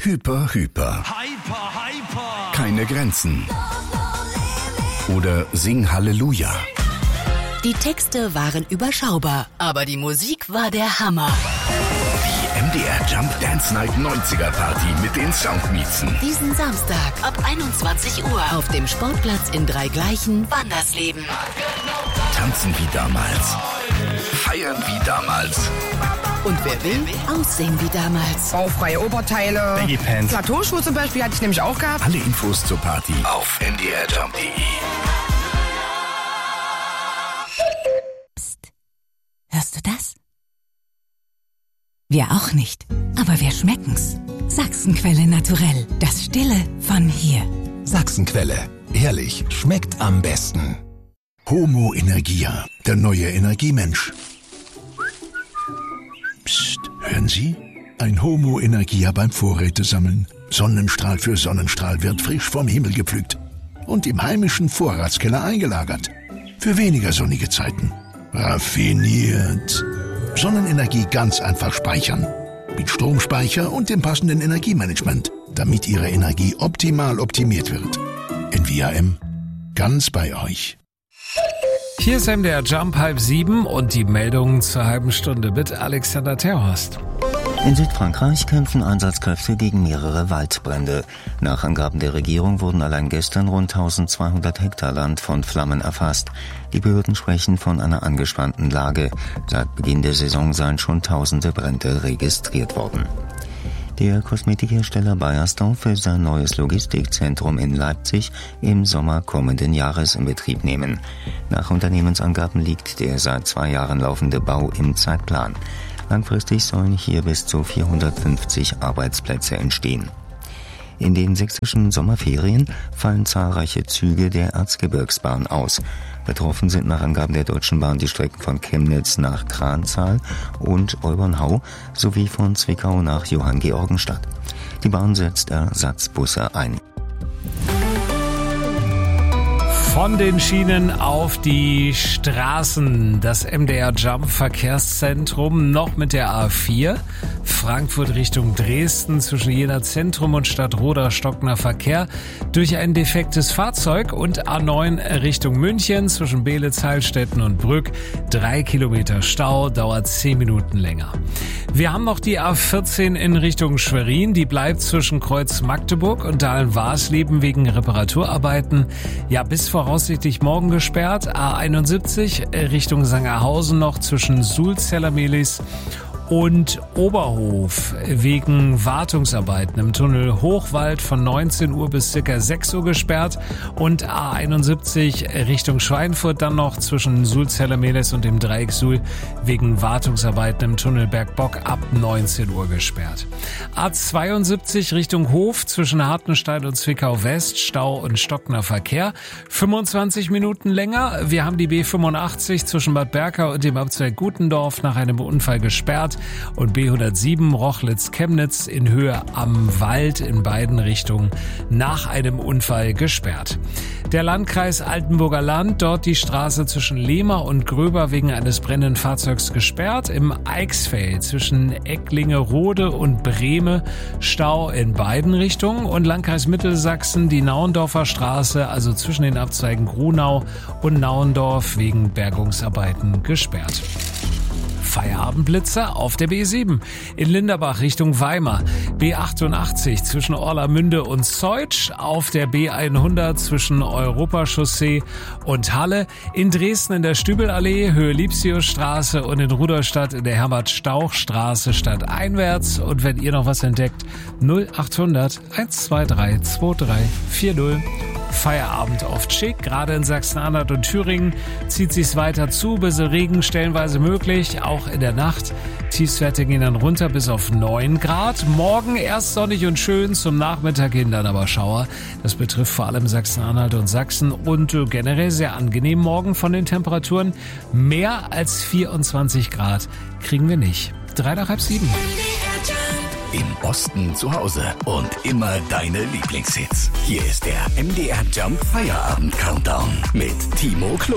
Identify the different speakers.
Speaker 1: Hyper, Hyper.
Speaker 2: Hyper, hyper.
Speaker 1: Keine Grenzen. Oder Sing Halleluja.
Speaker 3: Die Texte waren überschaubar, aber die Musik war der Hammer.
Speaker 1: Die MDR Jump Dance Night 90er Party mit den Soundmiezen.
Speaker 3: Diesen Samstag ab 21 Uhr auf dem Sportplatz in Dreigleichen, Wandersleben.
Speaker 1: Tanzen wie damals. Feiern wie damals.
Speaker 3: Und wer will, aussehen wie damals.
Speaker 4: Baufreie Oberteile.
Speaker 1: Baggy Pants.
Speaker 4: Plateauschuhe zum Beispiel hatte ich nämlich auch gehabt.
Speaker 1: Alle Infos zur Party auf mdrjump.de.
Speaker 5: Psst. Hörst du das? Wir auch nicht, aber wir schmecken's. Sachsenquelle naturell, das Stille von hier.
Speaker 6: Sachsenquelle, ehrlich, schmeckt am besten.
Speaker 1: Homo Energia, der neue Energiemensch. Psst, hören Sie? Ein Homo Energia beim Vorrätesammeln. Sonnenstrahl für Sonnenstrahl wird frisch vom Himmel gepflückt und im heimischen Vorratskeller eingelagert. Für weniger sonnige Zeiten. Raffiniert. Sonnenenergie ganz einfach speichern. Mit Stromspeicher und dem passenden Energiemanagement, damit Ihre Energie optimal optimiert wird. NVAM, ganz bei euch.
Speaker 7: Hier ist MDR Jump 6:30 und die Meldungen zur halben Stunde mit Alexander Terhorst.
Speaker 8: In Südfrankreich kämpfen Einsatzkräfte gegen mehrere Waldbrände. Nach Angaben der Regierung wurden allein gestern rund 1200 Hektar Land von Flammen erfasst. Die Behörden sprechen von einer angespannten Lage. Seit Beginn der Saison seien schon tausende Brände registriert worden. Der Kosmetikhersteller Beiersdorf will sein neues Logistikzentrum in Leipzig im Sommer kommenden Jahres in Betrieb nehmen. Nach Unternehmensangaben liegt der seit 2 Jahren laufende Bau im Zeitplan. Langfristig sollen hier bis zu 450 Arbeitsplätze entstehen. In den sächsischen Sommerferien fallen zahlreiche Züge der Erzgebirgsbahn aus. Betroffen sind nach Angaben der Deutschen Bahn die Strecken von Chemnitz nach Kranzahl und Olbernhau sowie von Zwickau nach Johanngeorgenstadt. Die Bahn setzt Ersatzbusse ein.
Speaker 7: Von den Schienen auf die Straßen. Das MDR Jump Verkehrszentrum noch mit der A4. Frankfurt Richtung Dresden zwischen Jena Zentrum und Stadtroda stockender Verkehr durch ein defektes Fahrzeug und A9 Richtung München zwischen Beelitz, Heilstätten und Brück. 3 Kilometer Stau, dauert 10 Minuten länger. Wir haben noch die A14 in Richtung Schwerin. Die bleibt zwischen Kreuz Magdeburg und Dahlen-Warsleben wegen Reparaturarbeiten. Ja, bis voraussichtlich morgen gesperrt. A71 Richtung Sangerhausen noch zwischen Sulz-Zellermelis und Oberhof wegen Wartungsarbeiten im Tunnel Hochwald von 19 Uhr bis ca. 6 Uhr gesperrt und A71 Richtung Schweinfurt dann noch zwischen Sulz-Zellermelis und dem Dreieck Suhl wegen Wartungsarbeiten im Tunnel Bergbock ab 19 Uhr gesperrt. A72 Richtung Hof zwischen Hartenstein und Zwickau West, Stau und stockender Verkehr, 25 Minuten länger. Wir haben die B85 zwischen Bad Berka und dem Abzweig Gutendorf nach einem Unfall gesperrt. Und B107 Rochlitz-Chemnitz in Höhe am Wald in beiden Richtungen nach einem Unfall gesperrt. Der Landkreis Altenburger Land, dort die Straße zwischen Lehmer und Gröber wegen eines brennenden Fahrzeugs gesperrt. Im Eichsfeld zwischen Ecklingerode und Brehme Stau in beiden Richtungen. Und Landkreis Mittelsachsen die Nauendorfer Straße, also zwischen den Abzweigen Grunau und Nauendorf wegen Bergungsarbeiten gesperrt. Feierabendblitzer auf der B7 in Linderbach Richtung Weimar, B88 zwischen Orlamünde und Zeutsch, auf der B100 zwischen Europachaussee und Halle, in Dresden in der Stübelallee Höhe Liebsiusstraße und in Rudolstadt in der Herbert-Stauch-Straße stadteinwärts. Und wenn ihr noch was entdeckt, 0800 123 2340. Feierabend oft schick, gerade in Sachsen-Anhalt und Thüringen zieht sich's weiter zu, bisschen Regen stellenweise möglich, auch in der Nacht. Tiefstwerte gehen dann runter bis auf 9 Grad. Morgen erst sonnig und schön, zum Nachmittag hin dann aber Schauer. Das betrifft vor allem Sachsen-Anhalt und Sachsen und generell sehr angenehm morgen von den Temperaturen. Mehr als 24 Grad kriegen wir nicht. 3 nach halb 7.
Speaker 1: Im Osten zu Hause und immer deine Lieblingshits. Hier ist der MDR Jump Feierabend Countdown mit Timo Klo.